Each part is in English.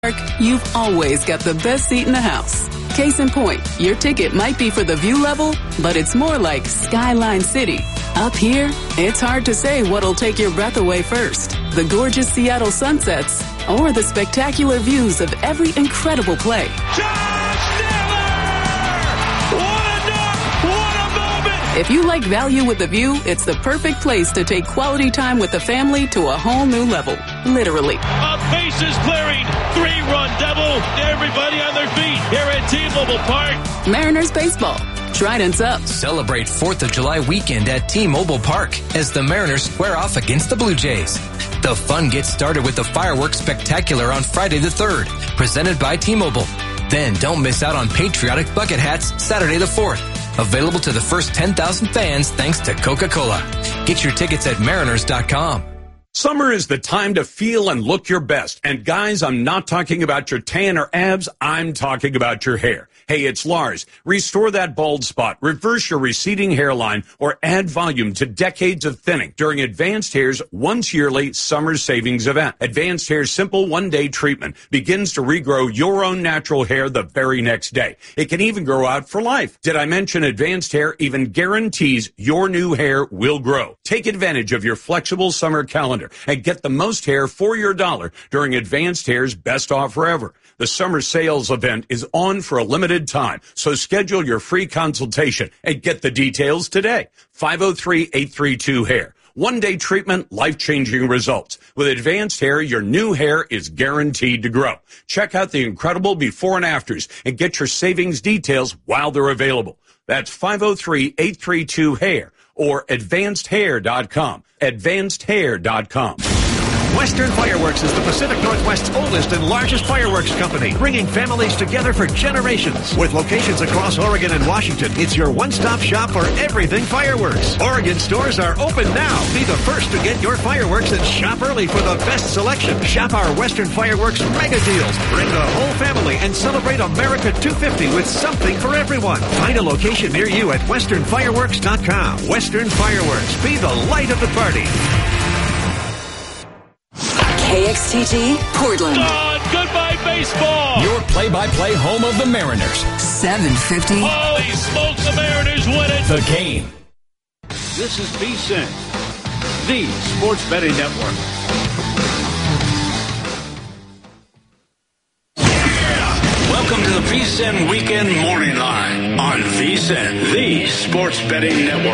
You've always got the best seat in the house. Case in point, your ticket might be for the view level, but it's more like Skyline City. Up here, it's hard to say what'll take your breath away first. The gorgeous Seattle sunsets or the spectacular views of every incredible play. If you like value with the view, it's the perfect place to take quality time with the family to a whole new level. Literally. A bases clearing, 3-run double. Everybody on their feet here at T-Mobile Park. Mariners baseball. Trident's up. Celebrate 4th of July weekend at T-Mobile Park as the Mariners square off against the Blue Jays. The fun gets started with the fireworks spectacular on Friday the 3rd, presented by T-Mobile. Then don't miss out on patriotic bucket hats Saturday the 4th. Available to the first 10,000 fans thanks to Coca-Cola. Get your tickets at mariners.com. Summer is the time to feel and look your best. And guys, I'm not talking about your tan or abs. I'm talking about your hair. Hey, it's Lars. Restore that bald spot, reverse your receding hairline, or add volume to decades of thinning during Advanced Hair's once-yearly summer savings event. Advanced Hair's simple one-day treatment begins to regrow your own natural hair the very next day. It can even grow out for life. Did I mention Advanced Hair even guarantees your new hair will grow? Take advantage of your flexible summer calendar and get the most hair for your dollar during Advanced Hair's best offer ever. The summer sales event is on for a limited time, so schedule your free consultation and get the details today. 503-832-HAIR. One-day treatment, life-changing results. With Advanced Hair, your new hair is guaranteed to grow. Check out the incredible before and afters and get your savings details while they're available. That's 503-832-HAIR or advancedhair.com. Advancedhair.com. Western Fireworks is the Pacific Northwest's oldest and largest fireworks company, bringing families together for generations. With locations across Oregon and Washington, it's your one-stop shop for everything fireworks. Oregon stores are open now. Be the first to get your fireworks and shop early for the best selection. Shop our Western Fireworks mega deals. Bring the whole family and celebrate America 250 with something for everyone. Find a location near you at westernfireworks.com. Western Fireworks. Be the light of the party. KXTG, Portland. Goodbye, baseball. Your play-by-play home of the Mariners. 750. Holy smokes, the Mariners win it. The Game. This is VSiN, the sports betting network. Welcome to the VSiN Weekend Morning Line on VSiN, the sports betting network.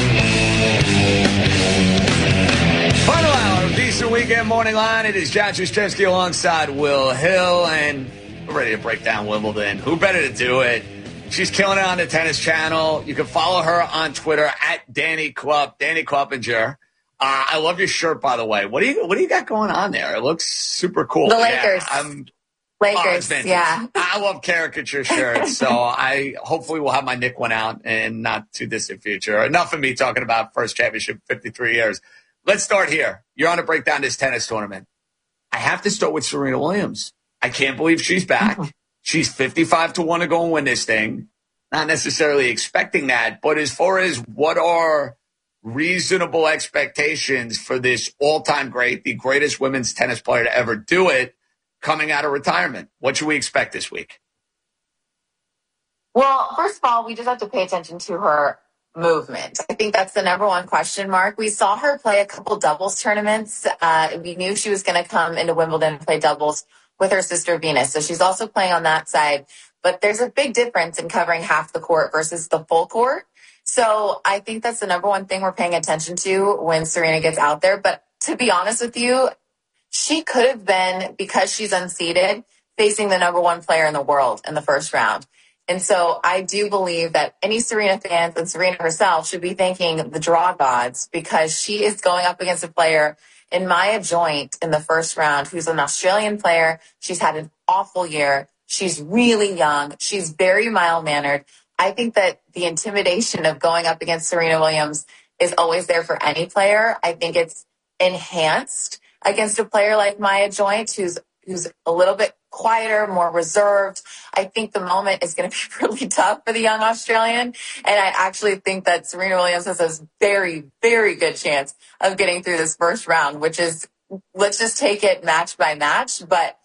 Final hour of VSiN Weekend Morning Line. It is John Jastrzewski alongside Will Hill, and we're ready to break down Wimbledon. Who better to do it? She's killing it on the Tennis Channel. You can follow her on Twitter at Danny Klupp, Danny Kluppinger. I love your shirt, by the way. What do you got going on there? It looks super cool. The Lakers. Lakers, yeah. I love caricature shirts, so I hopefully will have my Nick one out in not too distant future. Enough of me talking about first championship, 53 years. Let's start here. You're on to break down this tennis tournament. I have to start with Serena Williams. I can't believe she's back. She's 55-1 to go and win this thing. Not necessarily expecting that, but as far as what are reasonable expectations for this all-time great, the greatest women's tennis player to ever do it, coming out of retirement, what should we expect this week? Well, first of all, we just have to pay attention to her movement. I think that's the number one question mark. We saw her play a couple doubles tournaments. We knew she was going to come into Wimbledon and play doubles with her sister Venus. So she's also playing on that side. But there's a big difference in covering half the court versus the full court. So I think that's the number one thing we're paying attention to when Serena gets out there. But to be honest with you, she could have been, because she's unseeded, facing the number one player in the world in the first round. And so I do believe that any Serena fans and Serena herself should be thanking the draw gods, because she is going up against a player in Maya Joint in the first round, who's an Australian player. She's had an awful year. She's really young. She's very mild-mannered. I think that the intimidation of going up against Serena Williams is always there for any player. I think it's enhanced against a player like Maya Joint, who's a little bit quieter, more reserved. I think the moment is going to be really tough for the young Australian. And I actually think that Serena Williams has a very, very good chance of getting through this first round, which is, let's just take it match by match. But